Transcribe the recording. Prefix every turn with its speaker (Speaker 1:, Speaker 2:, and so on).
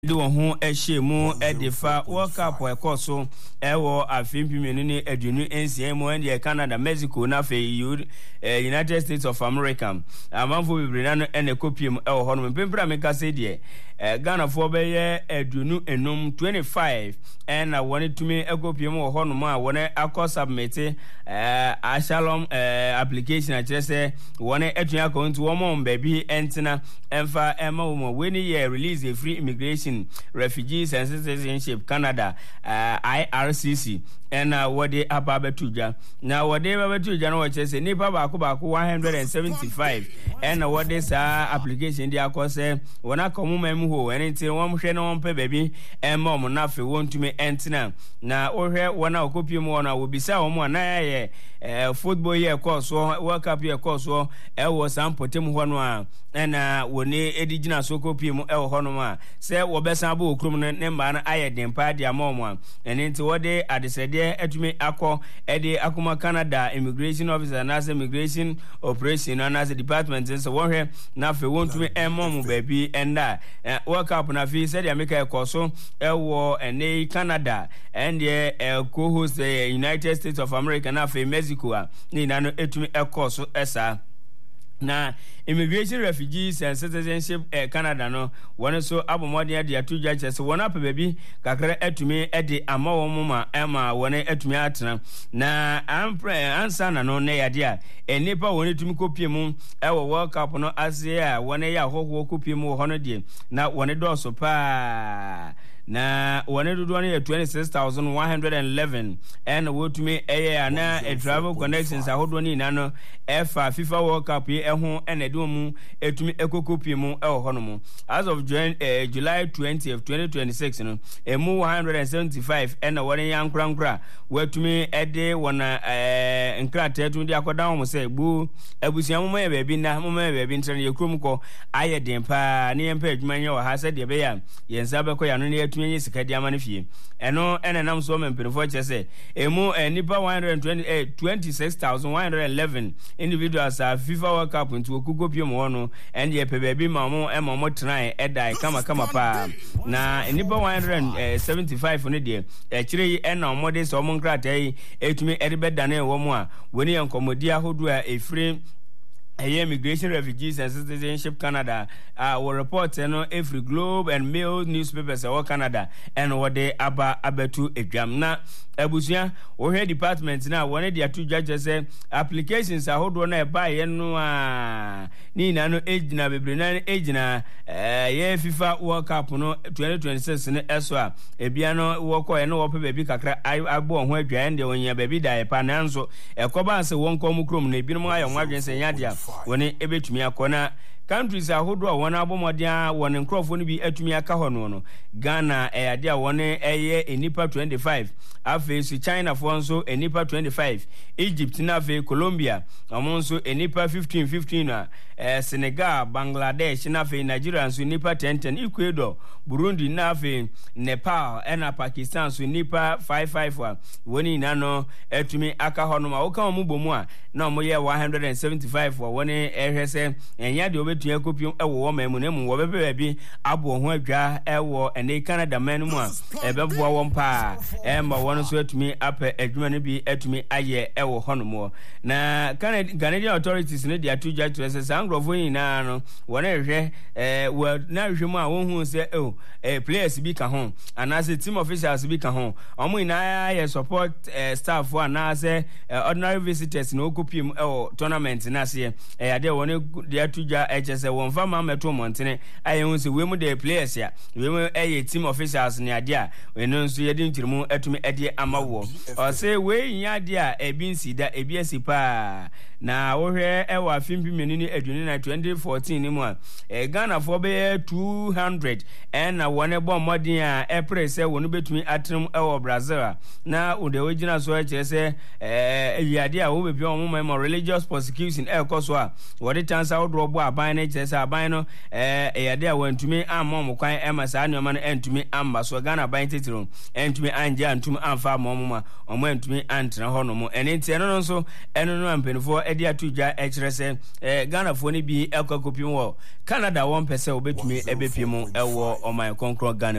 Speaker 1: de wo ho ehye mu edifa World Cup ekoso ewo afimpimenu ni adunu ensia mu ende Canada, Mexico na fe United States of America amanfo bibrina no ene kopiem ewo ho no mpempra meka se de Ghana for beye adunu enum 25 and woni tumi ekopiem wo ho no ma woni akọ submit ashalom application a kire se woni etua account wo mo baby entina emfa ema wo mo weni ye release a free immigration refugees and citizenship Canada IRCC and wode ababetuja na wode ababetuja no wo kire se nipa ba ko 175 and wode sa application dia akose wona komuma ho enti won hwe na won pe baby ema mo na fe wontumi entina na ohwe wona okopiem wona wo bisa wo mo na ye football ye course World Cup ye course wo sampotem ho no a na woni edigina so kopiem wo ho no a se wo besa ba okrum ne mba na aye dempa dia mo a enti wode adesede atumi akọ ede akoma Canada immigration officer na immigration operation na department so wo hwe na fe wontumi ema mo baby enda World Cup na fi said America ekoso ewo ene Canada and co-host United States of America na fi Mexico ni na no etumi ekoso esa na immigration refugees and citizenship Canada no one so abomodin de atuja chese wona pa baby kakra etumi ede amawo muma ema wona etumi atena na ansa na no ne yade a enipa wona etumi kopiem ewo World Cup no ase a wona ya hoho kopiem ho no de na wona do so pa na wona dodo ne 26,111 and wotumi na travel connections ahodo ni na no FIFA World Cup ho enedo mu etumi ekokopiem ho no mu as of July 20th 2026 no emu 175 and wona yankra wotumi ede wona nkrata etu di akoda mo se bu abusia mo ma bebi na mo ma bebi ntre ye krom ko aye den pa ne yempa adwuma nye wa ha se de be ya yensa be ko ya no ne enyi sika dia ma ne fie eno enenam so mempirefo chese emu nipa 26,111 individuals are FIFA World Cup into okukopiem wono and ye pebebi mamo emamo try edai kama pa na nipa 175 ne de kire yi ena omode so mo nkrata yi etumi edebedane wo mo a woni enkomodi ahodo a efre immigration refugees and citizenship Canada will report every Globe and Mail newspapers in Canada and what they abetu exam na abusia wo head department na one dey two judges say applications a hold on buy no ni na no age na bebre na age na ye FIFA World Cup no 2026 ne eso a ebia no wo ko no wo pe baby kakra abo ho adwa ende wonya baby dai pa na nso ekoba se won kom krom na ebi no ayo nwadwen se nya dia woni ebetumi akona countries ahodo a wona abomodea won nkrofo no bi atumi aka hono no Ghana ade a woni eye enipa 25 afi su China for nso enipa 25 Egypt na afi Colombia amonso enipa 15 na Senegal Bangladesh na afi Nigeria nso enipa 10 Ecuador Burundi na afi Nepal ena Pakistan nso enipa 55 woni na no atumi aka hono ma wo kan mu bomu a na mo ye 175 woni ehwese enya de obetua kopium ewo wo mamu na mu wo bebe bi abo ho adwa ewo ene Canada man mu a ebeboa won pa ma won so atumi apɛ adwuma no bi atumi aye ewo hono mo na Canadian authorities ne dia to judge say sangrofo nyina no won ehwɛ na hwɛ mu a won hu say players bi ka ho anase team officials bi ka ho omo nyina ye support staff na say ordinary visitors no kopiem tournament na se ade won dia to judge say won fa ma meto montene aye hu say we mu the players ya we mu team officials ne ade a we no nso ye din tirimu atumi ade amawo o say we nya ade a ebi nsida ebi asipa na wo hwe ewa fimpimenu ni adwuni na 2014 ni mu a Ghana for be 200 and one bomb modern a April say wonu betumi atrim ewo Brazil na wo de ogina so kire say ade a wo be pio mo religious persecution ekoso a wo de chance wo do bo aban na kire say aban no ade a wantumi ammo kwan emasa anoma no entumi amba so Ghana ban titiro entumi anje antumi amfa momma omo entumi antra hono mo enenti eno no so eno no ampenfo edi atudwa ekire se Ghana fo ni bi ekwakopi wo Canada 1% obetumi ebepie mu ewo oman konkro Ghana